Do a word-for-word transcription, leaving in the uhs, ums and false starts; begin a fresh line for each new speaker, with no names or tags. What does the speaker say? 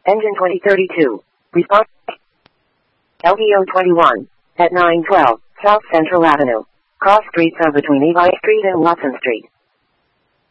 Engine twenty thirty-two. Response. L D O twenty-one. At nine twelve, South Central Avenue. Cross streets are between Levi Street and Watson Street.